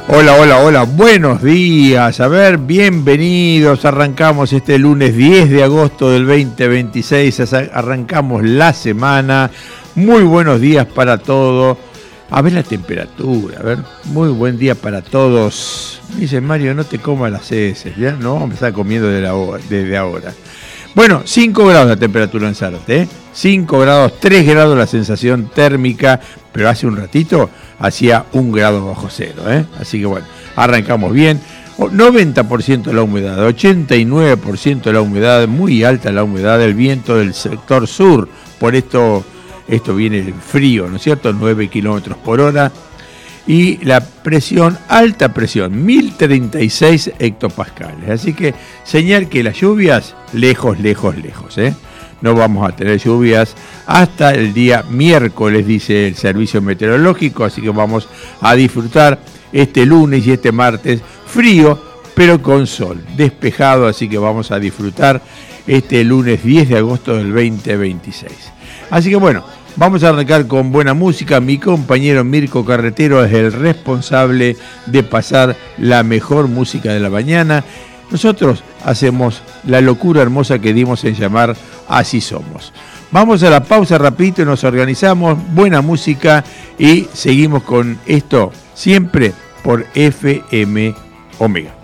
Hola, hola, hola, buenos días, a ver, bienvenidos, arrancamos este lunes 10 de agosto del 2026, arrancamos la semana, muy buenos días para todos, a ver la temperatura, a ver, muy buen día para todos, dice Mario, no te comas las heces, ya no vamos a estar comiendo desde ahora. Bueno, 5 grados la temperatura en Zárate, 5 grados, 3 grados la sensación térmica, pero hace un ratito hacía 1 grado bajo cero, así que bueno, arrancamos bien. 90% la humedad, 89% la humedad, muy alta la humedad, el viento del sector sur, por esto viene el frío, ¿no es cierto? 9 kilómetros por hora. Y la presión, alta presión, 1036 hectopascales. Así que señal que las lluvias, lejos. No vamos a tener lluvias hasta el día miércoles, dice el servicio meteorológico. Así que vamos a disfrutar este lunes y este martes frío, pero con sol, despejado. Así que vamos a disfrutar este lunes 10 de agosto del 2026. Así que bueno, vamos a arrancar con buena música. Mi compañero Mirko Carretero es el responsable de pasar la mejor música de la mañana. Nosotros hacemos la locura hermosa que dimos en llamar Así Somos. Vamos a la pausa rapidito y nos organizamos. Buena música y seguimos con esto siempre por FM Omega.